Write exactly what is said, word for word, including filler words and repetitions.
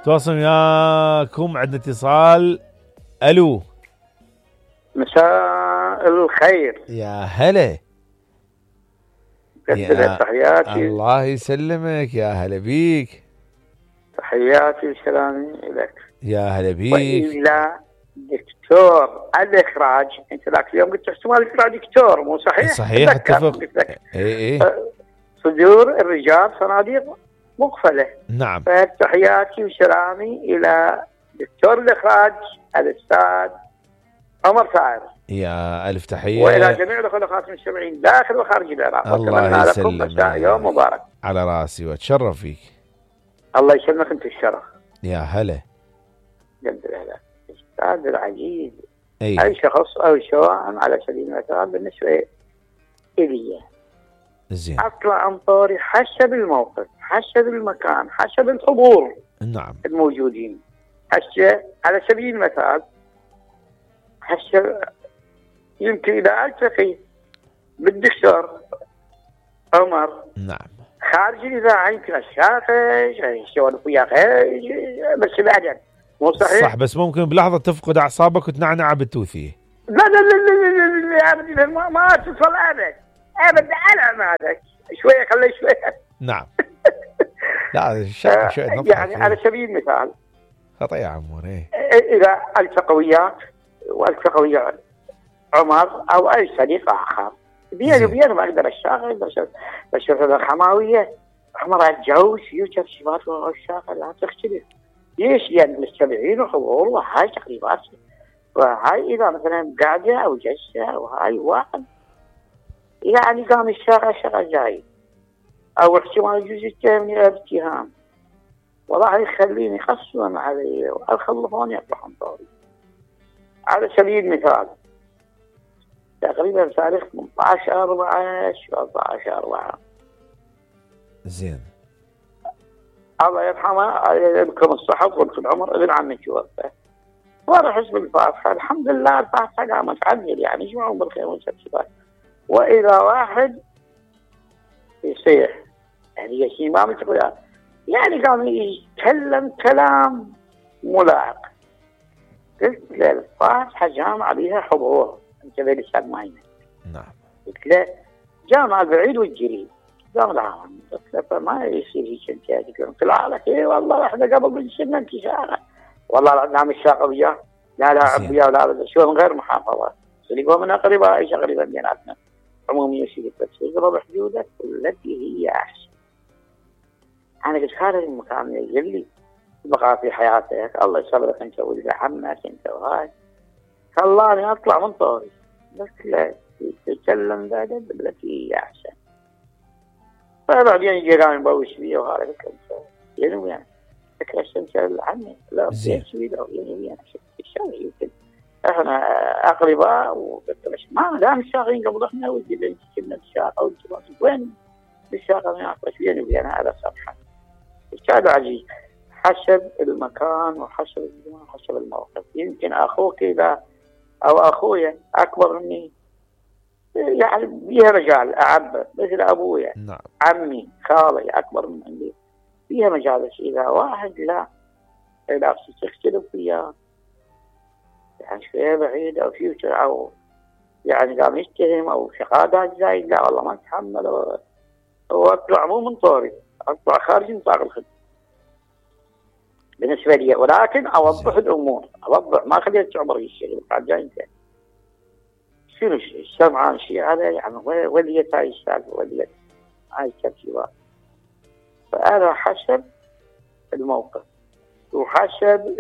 تواصل وياكم، عندنا اتصال. الو، مساء الخير. يا هلا. يا تحياتي. الله يسلمك، يا هلا بيك. تحياتي وسلامي لك. يا هلا بيك. وإلى دكتور الإخراج، أنت ذاك اليوم قلت احتمال الإخراج دكتور، مو صحيح؟ صحيح، اتفق. اي اي. صدور الرجال صناديق مقفلة. نعم. فتحياتي وسلامي إلى دكتور الإخراج الأستاذ عمر ثائر. يا ألف تحية. وإلى جميع الأخوة خاتم السبعين داخل وخارج العراق. الله يسلمك. مساء يوم مبارك. على راسي واتشرف فيك. الله يسلمك أنت الشرف. يا هلا. جد هلا. أستاذ العزيز. أي. أي شخص أو سواء على سبيل المثال بالنسبة إلي. زين. أطلع عن طوري حسب الموقف، حسب المكان، حسب الحضور. نعم. الموجودين. هسه على سبيل المثال هسه يمكن إذا ألتقي بالدكتور عمر. نعم. خارج الإذاعة يمكن أشافه يسولف وياه بس بعدين مو صحيح؟ صح، بس ممكن بلحظة تفقد أعصابك وتنعنع بالتوثية. لا لا لا لا لا ما ما تصل أبد أبد. ألعب هذا شوية خليه شوية. نعم. لا شوية شوية يعني على سبيل المثال خطأ يا عمور. إيه. إذا التقى وياك والتقى ويا عمر أو أي صديق آخر بيني وبينه ما أقدر أشتغل بس بس الحماوية عمر الجوش يوجد صفات الشاغل لا تختلف. ليش؟ لأن المستمعين وحضور وهاي تقريبات وهاي إذا مثلا قاعدة أو جلسة وهاي واحد يعني قام الشاغل شغل جاي أو احتمال يجوز يتهمني باتهام والله يخليني قسما علي والخلفون يطلعون طوري. على سبيل المثال تقريبا تاريخ ثمانية عشر أربعة أربعة عشر أربعة. زين. الله يرحمه يذكر الصحة وطول العمر ابن عمي توفى. وانا حسب الفاتحة الحمد لله الفاتحة قامت عدل يعني يجمعون بالخير والسبسبات. وإذا واحد يصيح يعني يشي ما متقول يعني قام يتكلم كلام ملاحق. قلت له الفاتحة جامعة بها حضور انت بلسان ماينة. نعم. قلت له جامعة البعيد والجريد. قام العام قلت له فما يصير هيك انت. قلت له طلع لك ايه والله احنا قبل بالسنة انت شاغل والله نعم الشاقة وياه لا لا عب وياه لا بس شو من غير محافظة سلقوا من أقرباء أي شغلة بيناتنا عمومية سيدي بس يضرب حدودك والتي هي أحسن. أنا قلت خارج المكان يجي لي بقى في حياتك الله يسلمك أنت ولد عمك أنت وهاي خلاني أطلع من طوري. قلت له تتكلم بأدب بالتي هي أحسن. فبعدين يجي قام يبوش بيه وهذا قلت له يعني وين تكلمت عني لا بيش بيه يعني وين الشارع يمكن احنا اقرباء وقلت له ما دام شاغلين قبل احنا ودي بنت كنا الشاقه والجواز وين بالشاقه ما يعرفش بيني وبين على صفحه. الشارع عجيب حسب المكان وحسب الزمان وحسب الموقف. يمكن اخوك اذا او اخويا اكبر مني يعني بيها رجال اعبر مثل ابويا. نعم. عمي خالي اكبر من عندي فيها مجالس. اذا واحد لا لا تختلف وياه يعني شويه بعيد او فيوتشر او يعني قام يتهم او شهادات زايد لا والله ما اتحمل واطلع مو من طوري اطلع خارج نطاق الخدمه بالنسبه لي. ولكن اوضح الامور اوضح ما خليت عمر يشتغل بعد جاي انت شنو السمعان شيء هذا يعني ولية هاي السالفه ولية هاي الترتيبات. فانا حسب الموقف وحسب